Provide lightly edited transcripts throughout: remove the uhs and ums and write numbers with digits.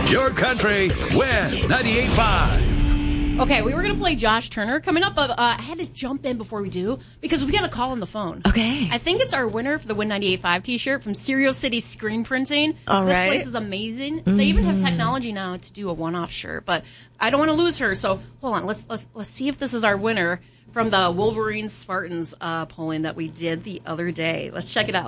Your country, Win 98.5. Okay, we were going to play Josh Turner. Coming up, I had to jump in before we do because we got a call on the phone. Okay. I think it's our winner for the Win 98.5 t-shirt from Serial City Screen Printing. All this right. place is amazing. They even have technology now to do a one-off shirt, but I don't want to lose her. So hold on, let's see if this is our winner from the Wolverine Spartans polling that we did the other day. Let's check it out.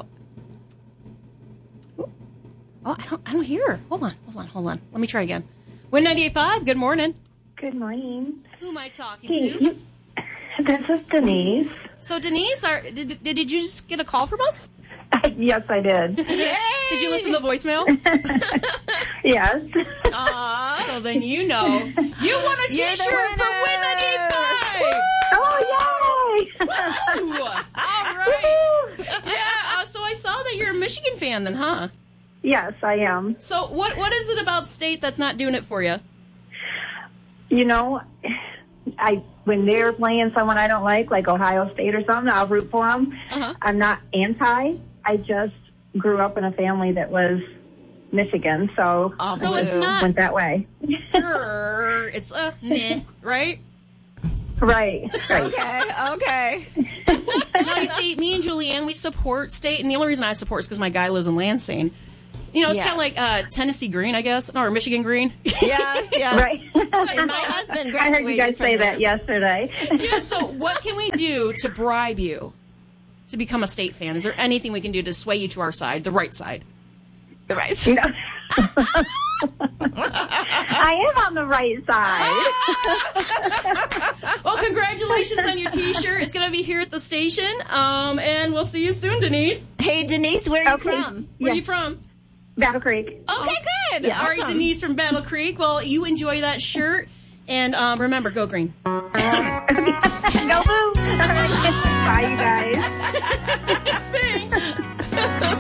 Oh, I don't hear her. Hold on. Let me try again. Win 98.5, good morning. Good morning. Who am I talking Hey, to? this is Denise. So, Denise, did you just get a call from us? Yes, I did. Yay! Did you listen to the voicemail? Yes. Aww. So then you know. You won a You're the t-shirt for Win winner. 98.5! Oh, yay! Woo! All right. Yeah, so I saw that you're a Michigan fan then, huh? Yes, I am. So what is it about state that's not doing it for you? You know, when they're playing someone I don't like Ohio State or something, I'll root for them. Uh-huh. I'm not anti. I just grew up in a family that was Michigan, so So I it's just not- went that way. It's meh, right? Right. Okay. No, you see, me and Julianne, we support state, and the only reason I support is because my guy lives in Lansing. You know, it's Yes. kind of like Tennessee green, I guess, or Michigan green. Yes. Right. And my husband I heard you graduated guys from say there. that yesterday. Yeah, so what can we do to bribe you to become a state fan? Is there anything we can do to sway you to our side, the right side? The right. You know? I am on the right side. Well, congratulations on your T-shirt. It's going to be here at the station, and we'll see you soon, Denise. Hey, Denise, where are you Okay. from? Where are Yeah. you from? Battle Creek. Okay, good. Yeah. All right, Awesome. Denise from Battle Creek. Well, you enjoy that shirt, and remember, go green. Go Blue. Bye, you guys.